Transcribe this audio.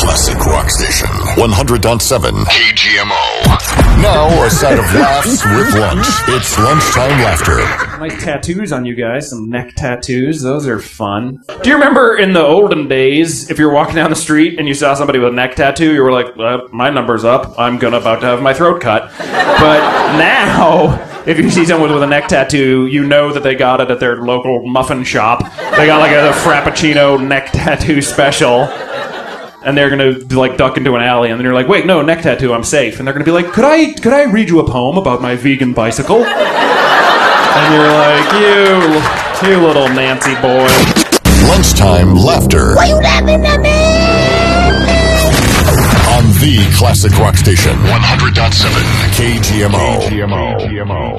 Classic Rock Station 100.7 KGMO. Now a side of laughs with lunch. It's lunchtime laughter. Nice tattoos on you guys, some neck tattoos. Those are fun. Do you remember in the olden days, if you're walking down the street and you saw somebody with a neck tattoo, you were like, my number's up. I'm about to have my throat cut. But now, if you see someone with a neck tattoo, you know that they got it at their local muffin shop. They got like a Frappuccino neck tattoo special. And they're gonna like duck into an alley, and then you're like, "Wait, no, neck tattoo, I'm safe." And they're gonna be like, "Could I read you a poem about my vegan bicycle?" And you're like, "You little Nancy boy." Lunchtime laughter. Why you laughing at me? On the Classic Rock Station 100.7 KGMO.